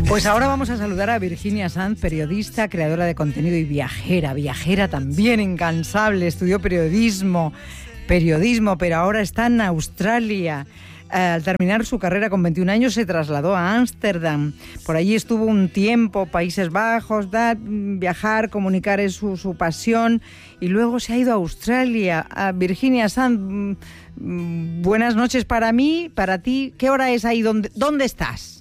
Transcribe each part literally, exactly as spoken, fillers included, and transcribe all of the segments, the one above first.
Pues ahora vamos a saludar a Virginia Sanz, periodista, creadora de contenido y viajera, viajera también incansable, estudió periodismo, periodismo, pero ahora está en Australia. Al terminar su carrera con veintiún años se trasladó a Ámsterdam. Por allí estuvo un tiempo, Países Bajos, da, viajar, comunicar es su, su pasión, y luego se ha ido a Australia. A Virginia Sanz, buenas noches para mí, para ti. ¿Qué hora es ahí? ¿Dónde, dónde estás?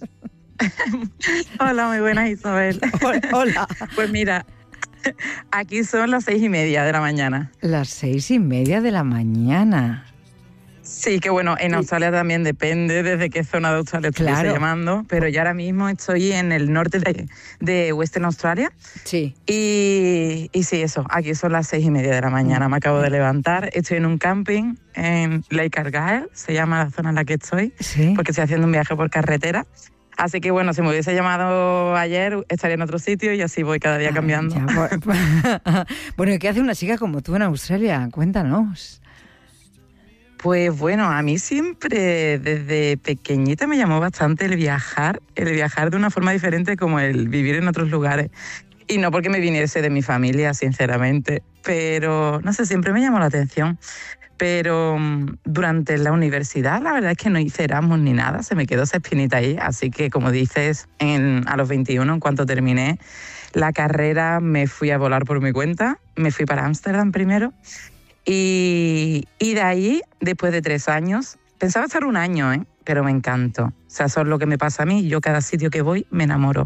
Hola, muy buenas, Isabel. Hola. Pues mira, aquí son las seis y media de la mañana. Las seis y media de la mañana. Sí, que bueno, en Australia también depende desde qué zona de Australia estuviese Claro. llamando, pero yo ahora mismo estoy en el norte de, de Western Australia. Sí. Y, y sí, eso, aquí son las seis y media de la mañana, me acabo de levantar, estoy en un camping en Lake Argyle, se llama la zona en la que estoy, Sí. porque estoy haciendo un viaje por carretera. Así que bueno, si me hubiese llamado ayer, estaría en otro sitio y así voy cada día Ah, cambiando. ya, por- bueno, ¿y qué hace una chica como tú en Australia? Cuéntanos. Pues bueno, a mí siempre desde pequeñita me llamó bastante el viajar, el viajar de una forma diferente como el vivir en otros lugares. Y no porque me viniese de mi familia, sinceramente, pero no sé, siempre me llamó la atención. Pero um, durante la universidad la verdad es que no hice Erasmus ni nada, se me quedó esa espinita ahí, así que como dices, en, a los veintiuno, en cuanto terminé la carrera, me fui a volar por mi cuenta, me fui para Ámsterdam primero. Y, y de ahí, después de tres años, pensaba estar un año, ¿eh? Pero me encantó. O sea, eso es lo que me pasa a mí. Yo cada sitio que voy me enamoro.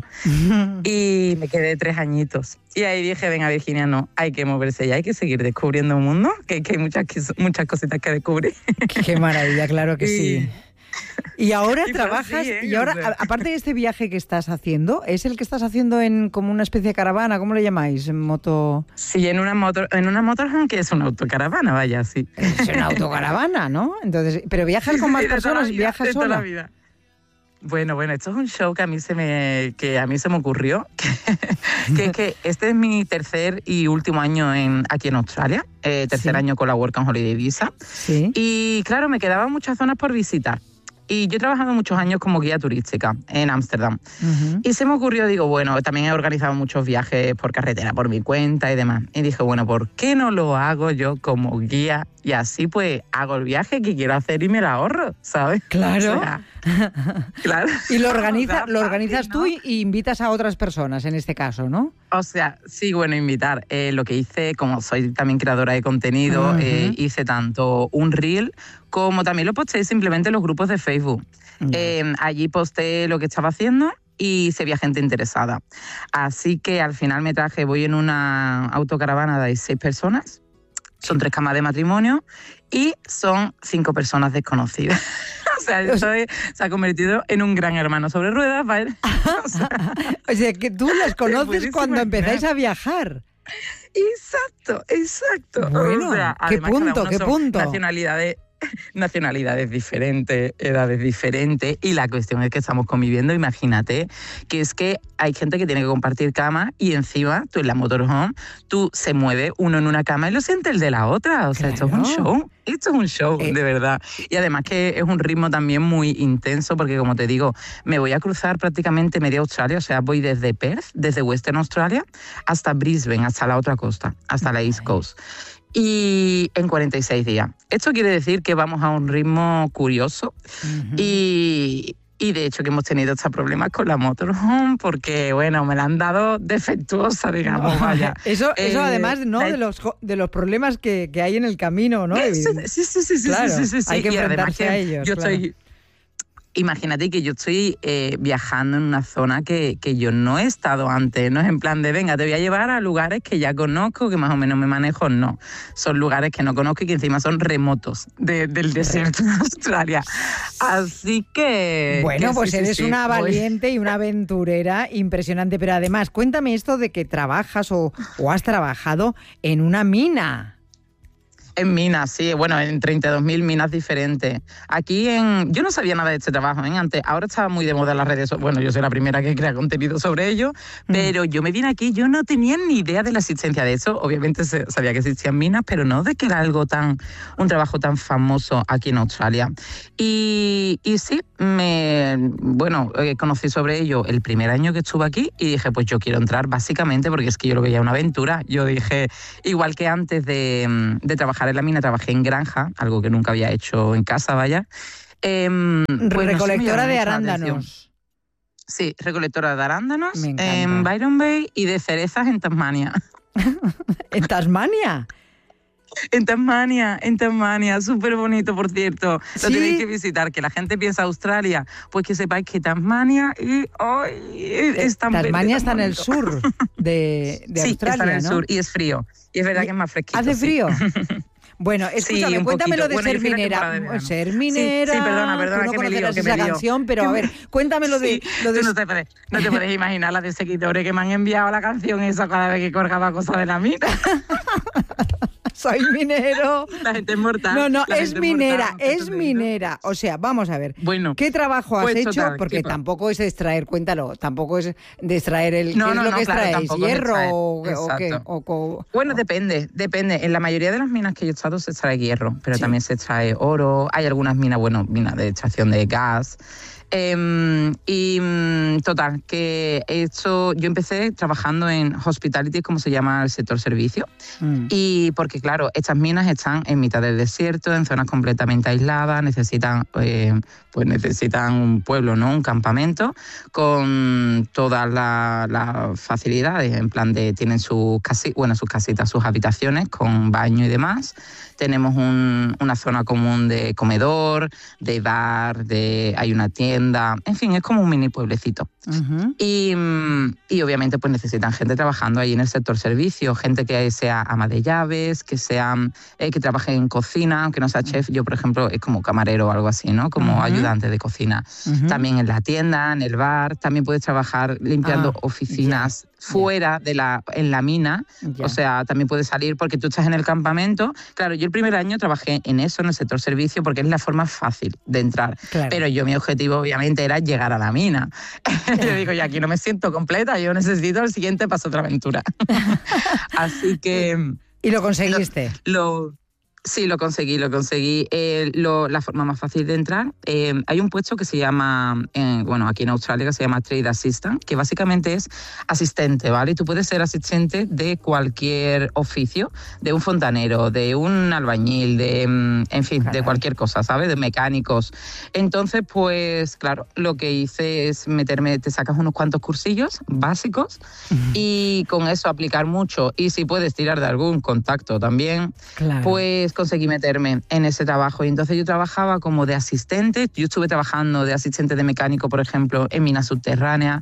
Y me quedé tres añitos. Y ahí dije, venga, Virginia, no, hay que moverse ya, hay que seguir descubriendo un mundo, que, que hay muchas, muchas cositas que descubrir. Qué maravilla, claro que Y- sí. Y ahora Y pues trabajas, sí, ¿eh? y ahora, O sea. a- aparte de este viaje que estás haciendo, ¿es el que estás haciendo en como una especie de caravana? ¿Cómo le llamáis? ¿En moto? Sí, en una motor, en una motorhome que es una autocaravana, vaya, sí. Es una autocaravana, ¿no? Entonces, pero viajas con más Sí, de toda la personas, vida, viajas de toda la sola. vida. Bueno, bueno, esto es un show que a mí se me, que a mí se me ocurrió, que, que, que este es mi tercer y último año en, aquí en Australia, eh, tercer Sí. año con la Work and Holiday Visa. Sí. Y claro, me quedaban muchas zonas por visitar. Y yo he trabajado muchos años como guía turística en Ámsterdam. Ujú. Y se me ocurrió, digo, bueno, también he organizado muchos viajes por carretera, por mi cuenta y demás. Y dije, bueno, ¿por qué no lo hago yo como guía? Y así pues hago el viaje que quiero hacer y me lo ahorro, ¿sabes? Claro. O sea, claro. Y lo, O organiza, sea, lo organizas fácil, tú ¿no? y, y invitas a otras personas, en este caso, ¿no? O sea, sí, bueno, invitar. Eh, lo que hice, como soy también creadora de contenido, Ujú. eh, hice tanto un reel como también lo posté simplemente en los grupos de Facebook. Ya. Eh, allí posté lo que estaba haciendo y se veía gente interesada. Así que al final me traje, voy en una autocaravana de seis personas, son tres camas de matrimonio y son cinco personas desconocidas. O sea, esto es- se ha convertido en un gran hermano sobre ruedas, ¿vale? O sea, O sea, que tú las conoces puedes cuando imaginar. empezáis a viajar. exacto, exacto. Bueno, O sea, ¿qué además, cada punto, uno qué son punto? Nacionalidades, nacionalidades diferentes, edades diferentes, y la cuestión es que estamos conviviendo, imagínate, que es que hay gente que tiene que compartir cama y encima tú en la motorhome, tú se mueve uno en una cama y lo siente el de la otra. O sea, esto es un Claro. show, esto es un show, Eh. de verdad. Y además que es un ritmo también muy intenso porque, como te digo, me voy a cruzar prácticamente media Australia, o sea, voy desde Perth, desde Western Australia, hasta Brisbane, hasta la otra costa, hasta la East Coast. Y en cuarenta y seis días. Esto quiere decir que vamos a un ritmo curioso Ujú. y, y de hecho que hemos tenido estos problemas con la motorhome porque, bueno, me la han dado defectuosa, digamos, No, vaya. Eso, eso Eh, además, ¿no? la- De los, jo- de los problemas que, que hay en el camino, ¿no? Sí, sí, sí, sí, sí, Claro, sí, sí, sí. hay que Y además enfrentarse que a ellos, Yo claro. estoy... Imagínate que yo estoy eh, viajando en una zona que, que yo no he estado antes, no es en plan de, venga, te voy a llevar a lugares que ya conozco, que más o menos me manejo, no. Son lugares que no conozco y que encima son remotos de- del desierto de Australia. Así que... Bueno, que pues sí, sí, eres sí, una voy. valiente y una aventurera impresionante. Pero además, cuéntame esto de que trabajas o, o has trabajado en una mina. En minas, sí, bueno, en treinta y dos mil minas diferentes. Aquí en... Yo no sabía nada de este trabajo, ¿eh? Antes, ahora estaba muy de moda en las redes, bueno, yo soy la primera que crea contenido sobre ello, mm. pero yo me vine aquí, yo no tenía ni idea de la existencia de eso, obviamente sabía que existían minas, pero no de que era algo tan, un trabajo tan famoso aquí en Australia. Y, y sí, me, bueno, eh, conocí sobre ello el primer año que estuve aquí y dije, pues yo quiero entrar básicamente porque es que yo lo veía una aventura. Yo dije, igual que antes de, de trabajar en la mina, trabajé en granja, algo que nunca había hecho en casa, vaya. Eh, pues Recolectora no sé, de arándanos. Sí, recolectora de arándanos en Byron Bay y de cerezas en Tasmania. ¿En Tasmania? En Tasmania, en Tasmania, súper bonito, por cierto. ¿Sí? Lo tenéis que visitar, que la gente piensa Australia, pues que sepáis que Tasmania y ¡ay! Es tan Tasmania verde, está en el sur de, de sí, Australia, está en el ¿no? sur y es frío. Y es verdad que es más fresquito. ¿Hace frío? Sí. Bueno, escúchame, sí, cuéntame lo de bueno, ser minera. Ser minera. Sí, sí, perdona, perdona, no que me lío, que esa me lío. canción, pero a ver, cuéntame lo de... Sí, lo de... Tú no te, puedes, no te puedes imaginar la de seguidores que me han enviado la canción esa cada vez que colgaba cosas de la mina. Soy minero. La gente es mortal. No, no, la es minera, mortal, es minera. O sea, vamos a ver. Bueno, ¿qué trabajo has pues hecho? Total, porque tampoco es extraer, cuéntalo, tampoco es de extraer el... No, ¿qué no, es lo no, que claro, extraéis? ¿Hierro o, o qué? O, o, bueno, depende, depende. En la mayoría de las minas que yo he estado se extrae hierro, pero sí. también se extrae oro. Hay algunas minas, bueno, minas de extracción de gas. Eh, y total, que he hecho, yo empecé trabajando en hospitality, como se llama el sector servicio, mm. y porque claro, estas minas están en mitad del desierto, en zonas completamente aisladas, necesitan, eh, pues necesitan un pueblo, ¿no? Un campamento con todas las la facilidades, en plan de tienen sus casi, bueno, sus casitas, sus habitaciones con baño y demás. Tenemos un, una zona común de comedor, de bar, de hay una tienda, en fin, es como un mini pueblecito. Uh-huh. Y, y obviamente pues necesitan gente trabajando ahí en el sector servicio, gente que sea ama de llaves, que sea eh, que trabaje en cocina, aunque no sea chef. Yo, por ejemplo, es como camarero o algo así, ¿no? Como uh-huh. ayudante de cocina. Uh-huh. También en la tienda, en el bar, también puedes trabajar limpiando ah, oficinas yeah. fuera yeah. de la en la mina. Yeah. O sea, también puedes salir porque tú estás en el campamento. Claro, yo el primer año trabajé en eso, en el sector servicio, porque es la forma fácil de entrar. Claro. Pero yo mi objetivo obviamente era llegar a la mina. Yo digo, ya aquí no me siento completa, yo necesito el siguiente paso, otra aventura. Así que... ¿Y lo conseguiste? Lo... lo Sí, lo conseguí, lo conseguí. Eh, lo, la forma más fácil de entrar, eh, hay un puesto que se llama, eh, bueno, aquí en Australia, que se llama Trade Assistant, que básicamente es asistente, ¿vale? Tú puedes ser asistente de cualquier oficio, de un fontanero, de un albañil, de, en fin, Caray. de cualquier cosa, ¿sabes? De mecánicos. Entonces, pues, claro, lo que hice es meterme, te sacas unos cuantos cursillos básicos uh-huh. y con eso aplicar mucho. Y si puedes tirar de algún contacto también, claro. pues conseguí meterme en ese trabajo. Y entonces yo trabajaba como de asistente. Yo estuve trabajando de asistente de mecánico, por ejemplo, en minas subterráneas,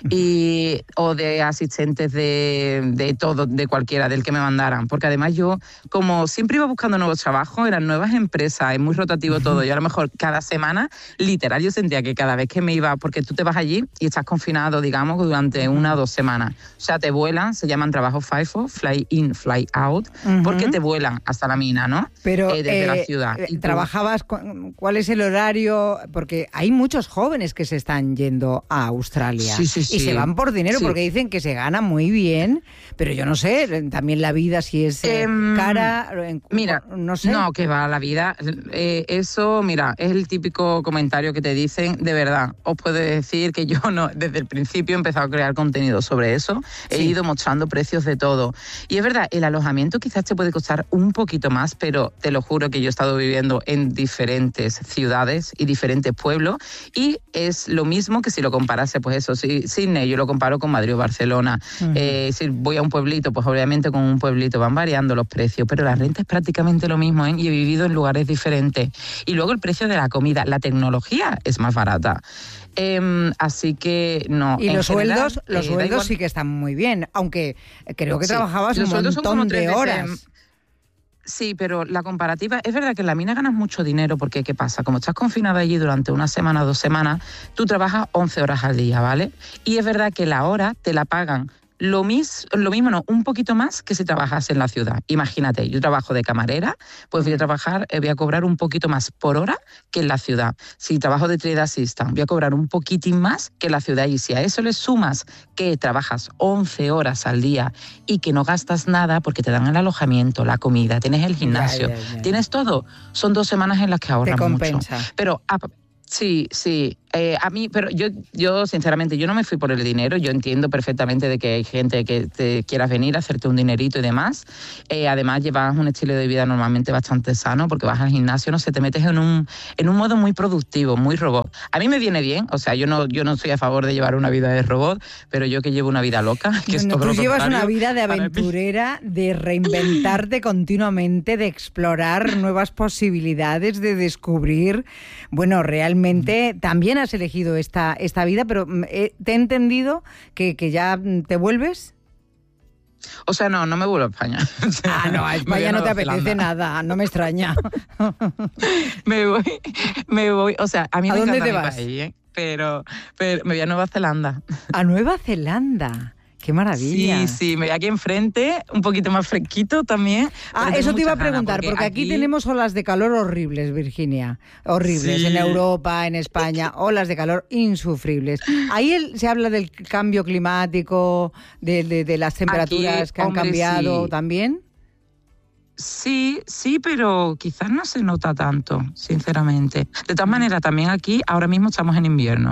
y, o de asistentes de, de todo, de cualquiera, del que me mandaran. Porque además yo, como siempre iba buscando nuevos trabajos, eran nuevas empresas, es muy rotativo todo. Yo a lo mejor cada semana, literal, yo sentía que cada vez que me iba, porque tú te vas allí y estás confinado, digamos, durante una o dos semanas. O sea, te vuelan, se llaman trabajos FIFO, fly in, fly out, uh-huh. porque te vuelan hasta la mina, ¿no? Pero eh, desde eh, la ciudad. ¿Trabajabas? Con, ¿Cuál es el horario? Porque hay muchos jóvenes que se están yendo a Australia sí, sí, sí. y se van por dinero sí. porque dicen que se gana muy bien, pero yo no sé, también la vida si es eh, eh, cara, mira, no sé. No, que va la vida. Eh, eso, mira, es el típico comentario que te dicen, de verdad. Os puedo decir que yo no, desde el principio he empezado a crear contenido sobre eso, he sí. ido mostrando precios de todo. Y es verdad, el alojamiento quizás te puede costar un poquito más, pero te lo juro que yo he estado viviendo en diferentes ciudades y diferentes pueblos y es lo mismo que si lo comparase, pues eso, si Sydney yo lo comparo con Madrid o Barcelona. Uh-huh. Eh, si voy a un pueblito, pues obviamente con un pueblito van variando los precios, pero la renta es prácticamente lo mismo, ¿eh? Y he vivido en lugares diferentes. Y luego el precio de la comida, la tecnología es más barata. Eh, así que no. Y los general, sueldos, los eh, sueldos sí que están muy bien, aunque creo que sí, trabajabas un montón de horas. Veces, Sí, pero la comparativa, es verdad que en la mina ganas mucho dinero porque, ¿qué pasa? Como estás confinada allí durante una semana o dos semanas, tú trabajas once horas al día, ¿vale? Y es verdad que la hora te la pagan lo, mis, lo mismo, no, un poquito más que si trabajas en la ciudad. Imagínate, yo trabajo de camarera, pues voy a trabajar, eh, voy a cobrar un poquito más por hora que en la ciudad. Si trabajo de trade assistant, voy a cobrar un poquitín más que en la ciudad. Y si a eso le sumas que trabajas once horas al día y que no gastas nada porque te dan el alojamiento, la comida, tienes el gimnasio, ya, ya, ya. tienes todo, son dos semanas en las que ahorras mucho. Pero a, sí, sí. Eh, a mí, pero yo, yo sinceramente, yo no me fui por el dinero. Yo entiendo perfectamente de que hay gente que te quieras venir a hacerte un dinerito y demás. Eh, además, llevas un estilo de vida normalmente bastante sano porque vas al gimnasio, no sé, te metes en un, en un modo muy productivo, muy robot. A mí me viene bien, o sea, yo no, yo no estoy a favor de llevar una vida de robot, pero yo que llevo una vida loca, que bueno, es todo tú lo llevas contrario, una vida de aventurera, de reinventarte continuamente, de explorar nuevas posibilidades, de descubrir. Bueno, realmente también has elegido esta, esta vida, pero eh, te he entendido que, que ya te vuelves. O sea, no, no me vuelvo a España. Ah, no, a España no te apetece nada, no me extraña. me voy, me voy, o sea, a mí ¿A me dónde encanta te mi vas? país, ¿eh? pero, pero me voy a Nueva Zelanda. ¿A Nueva Zelanda? ¡Qué maravilla! Sí, sí, me voy aquí enfrente, un poquito más fresquito también. Ah, eso te iba a preguntar, porque, porque aquí, aquí tenemos olas de calor horribles, Virginia. Horribles, sí. En Europa, en España, olas de calor insufribles. Ahí el, se habla del cambio climático, de, de, de las temperaturas aquí, que han hombre, cambiado sí. también. Sí, sí, pero quizás no se nota tanto, sinceramente. De todas maneras, también aquí ahora mismo estamos en invierno.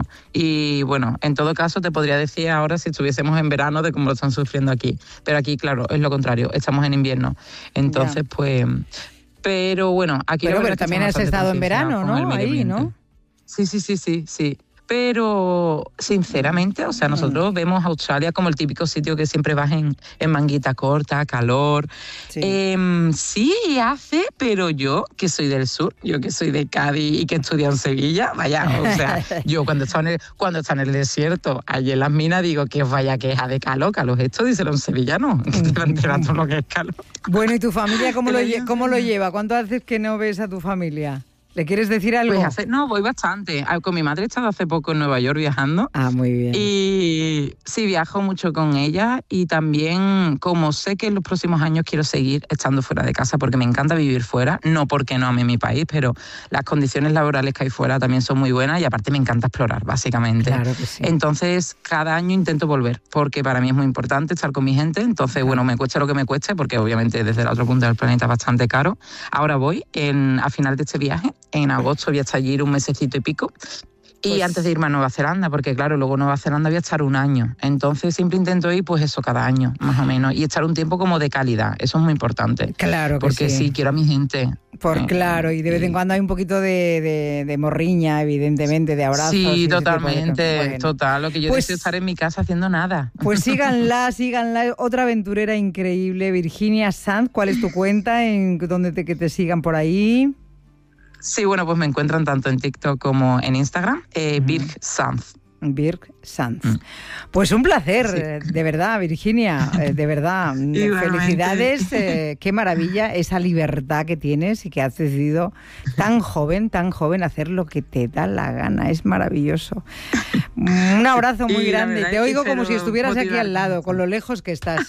Y bueno, en todo caso te podría decir ahora si estuviésemos en verano de cómo lo están sufriendo aquí. Pero aquí, claro, es lo contrario, estamos en invierno. Entonces, yeah. pues... Pero bueno, aquí... Pero, pero también has estado en verano, ¿no? Ahí, ¿no? Sí, sí, sí, sí, sí. Pero, sinceramente, o sea, nosotros vemos Australia como el típico sitio que siempre vas en, en manguita corta, calor. Sí. Eh, sí, hace, pero yo, que soy del sur, yo que soy de Cádiz y que estudio en Sevilla, vaya, o sea, yo cuando está en el, cuando está en el desierto, allí en las minas, digo que vaya queja de calor, calor esto, díselo en sevillano, que te va enterando lo que es calor. Bueno, ¿y tu familia cómo, lo, cómo lo lleva? ¿Cuánto haces que no ves a tu familia? ¿Le quieres decir algo? Pues hace, no, voy bastante. Con mi madre he estado hace poco en Nueva York viajando. Ah, muy bien. Y sí, viajo mucho con ella y también, como sé que en los próximos años quiero seguir estando fuera de casa porque me encanta vivir fuera, no porque no ame mi país, pero las condiciones laborales que hay fuera también son muy buenas y aparte me encanta explorar, básicamente. Claro que sí. Entonces, cada año intento volver porque para mí es muy importante estar con mi gente. Entonces, claro. Bueno, me cueste lo que me cueste porque obviamente desde el otro punto del planeta es bastante caro. Ahora voy en, a final de este viaje. En agosto voy a estar allí un mesecito y pico. Y pues, antes de irme a Nueva Zelanda, porque claro, luego en Nueva Zelanda voy a estar un año. Entonces siempre intento ir pues eso cada año, más o menos. Y estar un tiempo como de calidad. Eso es muy importante. Claro que porque sí. sí, quiero a mi gente. Por eh, claro, y de vez en cuando hay un poquito de, de, de morriña, evidentemente, de abrazos. Sí, totalmente, bueno. Total. Lo que yo pues, deseo es estar en mi casa haciendo nada. Pues síganla, síganla. Otra aventurera increíble, Virginia Sanz. ¿Cuál es tu cuenta? ¿En dónde te, que te sigan por ahí? Sí, bueno, pues me encuentran tanto en TikTok como en Instagram, eh, uh-huh. Virg Sanz. Virg Sanz. Mm. Pues un placer, sí. De verdad, Virginia, de verdad. Felicidades, eh, qué maravilla esa libertad que tienes y que has decidido tan joven, tan joven hacer lo que te da la gana. Es maravilloso. Un abrazo muy grande. Te oigo como si estuvieras aquí al lado, con lo lejos que estás.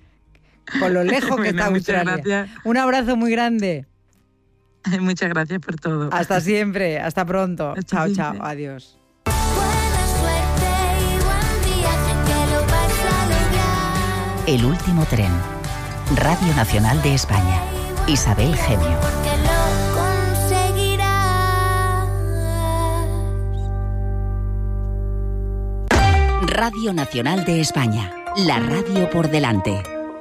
Con lo lejos que está Australia. Un abrazo muy grande. Muchas gracias por todo. Hasta siempre, hasta pronto. Hasta chao, siempre. Chao, adiós. El último tren. Radio Nacional de España. Isabel Gemio. Radio Nacional de España. La radio por delante.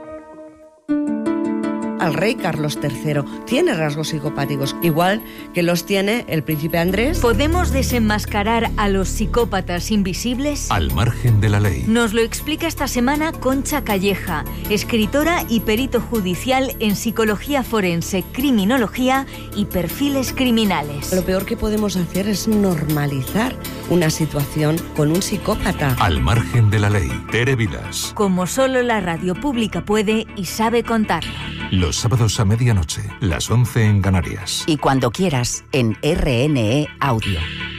Al rey Carlos tercero tiene rasgos psicopáticos, igual que los tiene el príncipe Andrés. ¿Podemos desenmascarar a los psicópatas invisibles? Al margen de la ley. Nos lo explica esta semana Concha Calleja, escritora y perito judicial en psicología forense, criminología y perfiles criminales. Lo peor que podemos hacer es normalizar una situación con un psicópata. Al margen de la ley. Tere Vilas. Como solo la radio pública puede y sabe contarlo. Los sábados a medianoche, las once en Canarias. Y cuando quieras, en R N E Audio.